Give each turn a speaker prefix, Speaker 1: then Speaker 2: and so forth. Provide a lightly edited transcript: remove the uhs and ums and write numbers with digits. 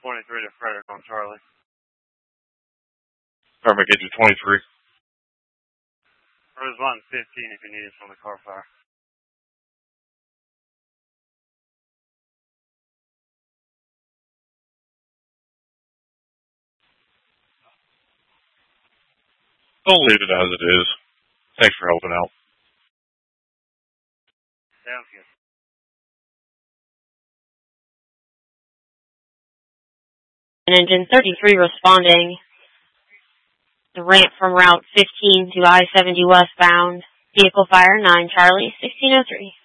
Speaker 1: 23 to Frederick on Charlie.
Speaker 2: Paramedic engine 23.
Speaker 1: Rose line 15 if you need us on the car fire.
Speaker 2: Don't leave it as it is. Thanks for helping out.
Speaker 1: Sounds good.
Speaker 3: Engine 33 responding. The ramp from Route 15 to I-70 westbound. Vehicle fire 9 Charlie 1603.